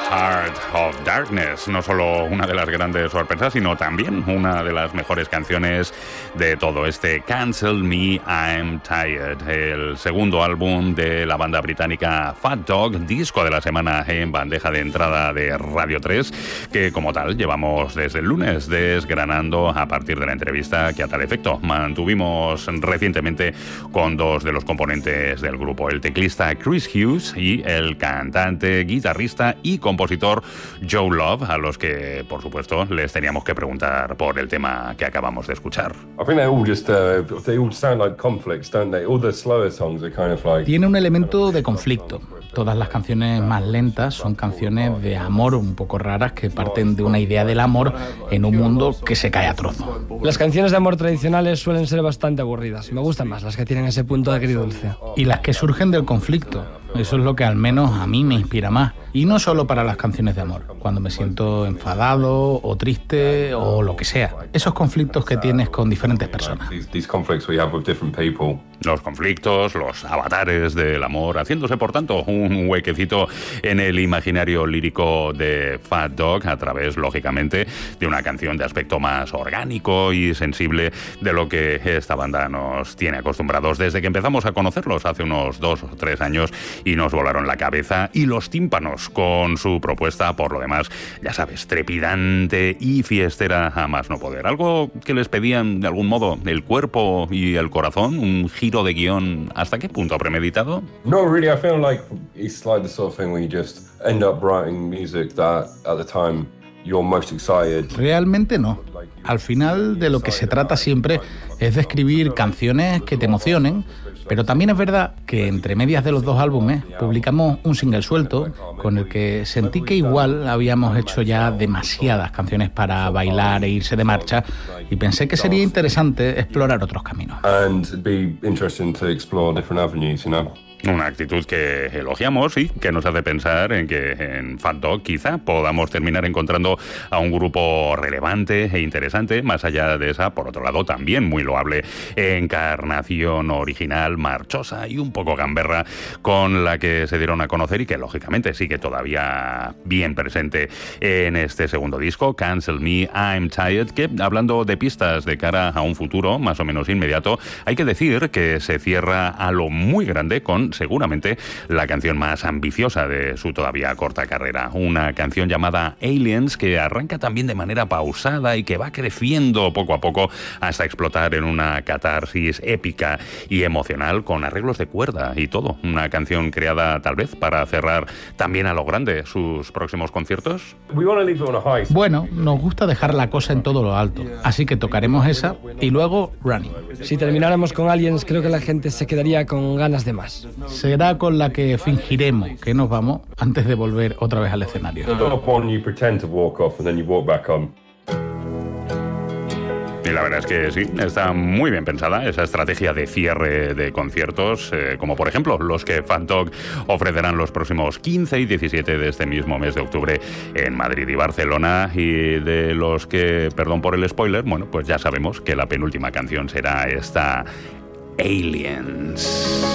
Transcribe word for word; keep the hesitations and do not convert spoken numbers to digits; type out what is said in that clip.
Heart of Darkness, no solo una de las grandes sorpresas, sino también una de las mejores canciones de todo este Cancel Me, I'm Tired, el segundo álbum de la banda británica Fat Dog, disco de la semana en bandeja de entrada de Radio tres, que como tal llevamos desde el lunes desgranando a partir de la entrevista que a tal efecto mantuvimos recientemente con dos de los componentes del grupo, el teclista Chris Hughes y el cantante, guitarrista y compositor Joe Love, a los que, por supuesto, les teníamos que preguntar por el tema que acabamos de escuchar. Tiene un elemento de conflicto. Todas las canciones más lentas son canciones de amor un poco raras que parten de una idea del amor en un mundo que se cae a trozos. Las canciones de amor tradicionales suelen ser bastante aburridas. Me gustan más las que tienen ese punto de agridulce. Y las que surgen del conflicto. Eso es lo que al menos a mí me inspira más. Y no solo para las canciones de amor. Cuando me siento enfadado o triste o lo que sea. Esos conflictos que tienes con diferentes personas. Los conflictos, los avatares del amor, haciéndose por tanto un huequecito en el imaginario lírico de Fat Dog a través, lógicamente, de una canción de aspecto más orgánico y sensible de lo que esta banda nos tiene acostumbrados desde que empezamos a conocerlos hace unos dos o tres años y nos volaron la cabeza y los tímpanos con su propuesta, por lo demás, ya sabes, trepidante y fiestera a más no poder. Algo que les pedían de algún modo el cuerpo y el corazón, un giro de guión, ¿hasta qué punto premeditado? No, really, I feel like it's like the sort of thing where you just end up writing music that at the time you're most excited. Realmente no. Al final de lo que se trata siempre es de escribir canciones que te emocionen, pero también es verdad que entre medias de los dos álbumes publicamos un single suelto con el que sentí que igual habíamos hecho ya demasiadas canciones para bailar e irse de marcha y pensé que sería interesante explorar otros caminos. And it'd be interesting to explore different avenues, you know. Una actitud que elogiamos y que nos hace pensar en que en Fat Dog quizá podamos terminar encontrando a un grupo relevante e interesante, más allá de esa, por otro lado, también muy loable encarnación original, marchosa y un poco gamberra con la que se dieron a conocer y que lógicamente sigue todavía bien presente en este segundo disco, Cancel Me, I'm Tired, que hablando de pistas de cara a un futuro más o menos inmediato, hay que decir que se cierra a lo muy grande con seguramente la canción más ambiciosa de su todavía corta carrera. Una canción llamada Aliens que arranca también de manera pausada y que va creciendo poco a poco hasta explotar en una catarsis épica y emocional con arreglos de cuerda y todo. Una canción creada tal vez para cerrar también a lo grande sus próximos conciertos. Bueno, nos gusta dejar la cosa en todo lo alto, así que tocaremos esa y luego Running. Si termináramos con Aliens, creo que la gente se quedaría con ganas de más. Será con la que fingiremos que nos vamos antes de volver otra vez al escenario. Y la verdad es que sí, está muy bien pensada esa estrategia de cierre de conciertos, eh, como por ejemplo los que Fat Dog ofrecerán los próximos quince y diecisiete de este mismo mes de octubre en Madrid y Barcelona, y de los que, perdón por el spoiler, bueno, pues ya sabemos que la penúltima canción será esta Aliens.